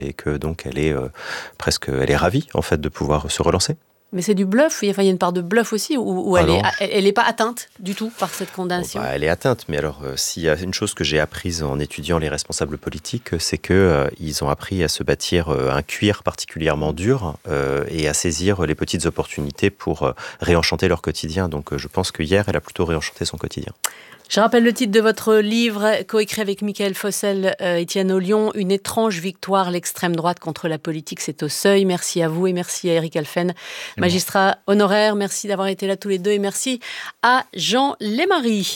et que donc elle est ravie en fait de pouvoir se relancer. Mais c'est du bluff, il y a une part de bluff aussi, ou elle n'est pas atteinte du tout par cette condamnation. Elle est atteinte, mais alors s'il y a une chose que j'ai apprise en étudiant les responsables politiques, c'est qu'ils ont appris à se bâtir un cuir particulièrement dur et à saisir les petites opportunités pour réenchanter leur quotidien. Donc je pense que hier, elle a plutôt réenchanté son quotidien. Je rappelle le titre de votre livre, coécrit avec Michael Fossel, Étienne Ollion, Une étrange victoire, l'extrême droite contre la politique, c'est au seuil. Merci à vous et merci à Eric Alphen, magistrat honoraire. Merci d'avoir été là tous les deux et merci à Jean Lémarie.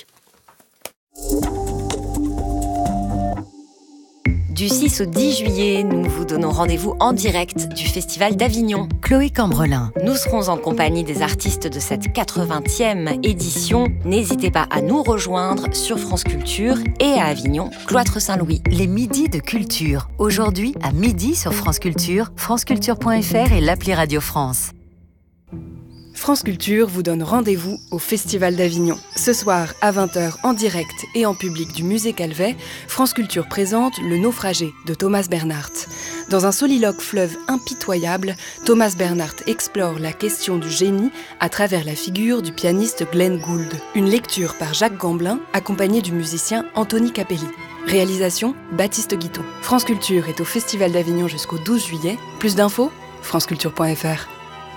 Du 6 au 10 juillet, nous vous donnons rendez-vous en direct du Festival d'Avignon. Chloé Cambrelin. Nous serons en compagnie des artistes de cette 80e édition. N'hésitez pas à nous rejoindre sur France Culture et à Avignon, Cloître Saint-Louis. Les midis de culture. Aujourd'hui, à midi sur France Culture, franceculture.fr et l'appli Radio France. France Culture vous donne rendez-vous au Festival d'Avignon. Ce soir, à 20h, en direct et en public du Musée Calvet, France Culture présente Le Naufragé de Thomas Bernhardt. Dans un soliloque fleuve impitoyable, Thomas Bernhardt explore la question du génie à travers la figure du pianiste Glenn Gould. Une lecture par Jacques Gamblin, accompagné du musicien Anthony Capelli. Réalisation, Baptiste Guiton. France Culture est au Festival d'Avignon jusqu'au 12 juillet. Plus d'infos, franceculture.fr.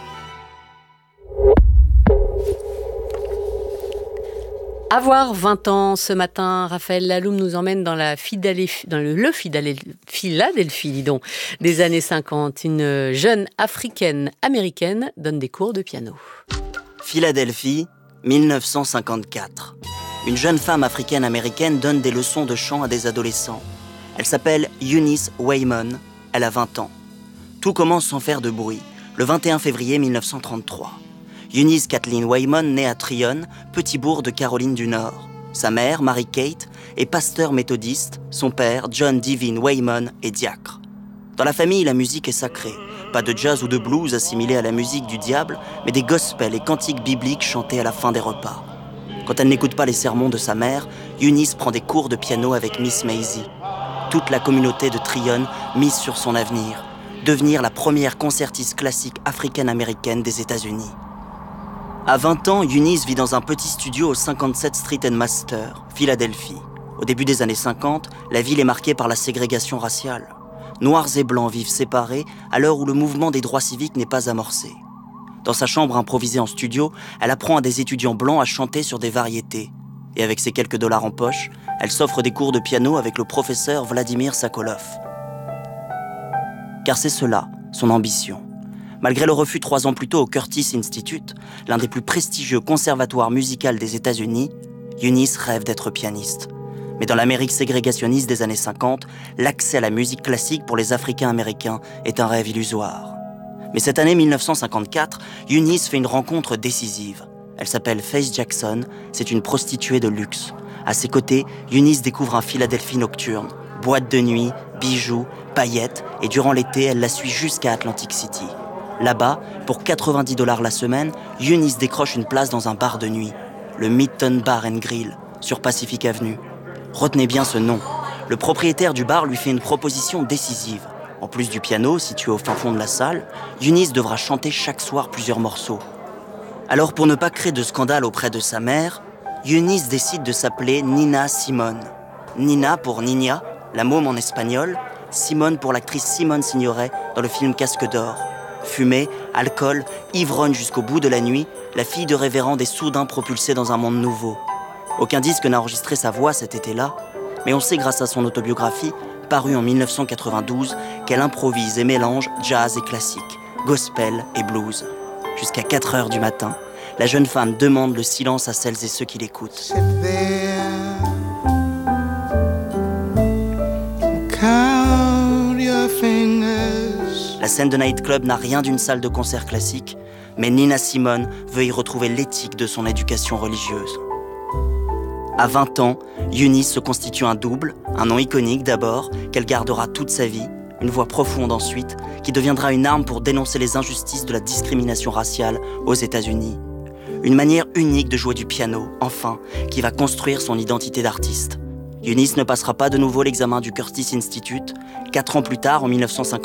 Avoir 20 ans ce matin, Raphaël Laloum nous emmène dans le Philadelphie, dis donc, des années 50. Une jeune africaine-américaine donne des cours de piano. Philadelphie, 1954. Une jeune femme africaine-américaine donne des leçons de chant à des adolescents. Elle s'appelle Eunice Waymon, elle a 20 ans. Tout commence sans faire de bruit, le 21 février 1933. Eunice Kathleen Waymon naît à Tryon, petit bourg de Caroline du Nord. Sa mère, Mary-Kate, est pasteur méthodiste, son père, John Devine Waymon, est diacre. Dans la famille, la musique est sacrée. Pas de jazz ou de blues assimilés à la musique du diable, mais des gospels et cantiques bibliques chantés à la fin des repas. Quand elle n'écoute pas les sermons de sa mère, Eunice prend des cours de piano avec Miss Maisie. Toute la communauté de Tryon mise sur son avenir, devenir la première concertiste classique africaine-américaine des États-Unis. À 20 ans, Eunice vit dans un petit studio au 57 Street and Master, Philadelphie. Au début des années 50, la ville est marquée par la ségrégation raciale. Noirs et blancs vivent séparés à l'heure où le mouvement des droits civiques n'est pas amorcé. Dans sa chambre improvisée en studio, elle apprend à des étudiants blancs à chanter sur des variétés. Et avec ses quelques dollars en poche, elle s'offre des cours de piano avec le professeur Vladimir Sakolov. Car c'est cela, son ambition. Malgré le refus 3 ans plus tôt au Curtis Institute, l'un des plus prestigieux conservatoires musicaux des États-Unis, Eunice rêve d'être pianiste. Mais dans l'Amérique ségrégationniste des années 50, l'accès à la musique classique pour les Africains-Américains est un rêve illusoire. Mais cette année 1954, Eunice fait une rencontre décisive. Elle s'appelle Faith Jackson, c'est une prostituée de luxe. À ses côtés, Eunice découvre un Philadelphie nocturne. Boîte de nuit, bijoux, paillettes, et durant l'été, elle la suit jusqu'à Atlantic City. Là-bas, pour $90 la semaine, Eunice décroche une place dans un bar de nuit, le Midtown Bar and Grill, sur Pacific Avenue. Retenez bien ce nom. Le propriétaire du bar lui fait une proposition décisive. En plus du piano, situé au fin fond de la salle, Eunice devra chanter chaque soir plusieurs morceaux. Alors, pour ne pas créer de scandale auprès de sa mère, Eunice décide de s'appeler Nina Simone. Nina pour Nina, la môme en espagnol, Simone pour l'actrice Simone Signoret dans le film Casque d'or. Fumée, alcool, ivrogne jusqu'au bout de la nuit, la fille de révérende est soudain propulsée dans un monde nouveau. Aucun disque n'a enregistré sa voix cet été-là, mais on sait grâce à son autobiographie, parue en 1992, qu'elle improvise et mélange jazz et classique, gospel et blues. Jusqu'à 4 heures du matin, la jeune femme demande le silence à celles et ceux qui l'écoutent. La scène de nightclub n'a rien d'une salle de concert classique, mais Nina Simone veut y retrouver l'éthique de son éducation religieuse. À 20 ans, Eunice se constitue un double, un nom iconique d'abord, qu'elle gardera toute sa vie, une voix profonde ensuite, qui deviendra une arme pour dénoncer les injustices de la discrimination raciale aux États-Unis. Une manière unique de jouer du piano, enfin, qui va construire son identité d'artiste. Eunice ne passera pas de nouveau l'examen du Curtis Institute. 4 ans plus tard, en 1950,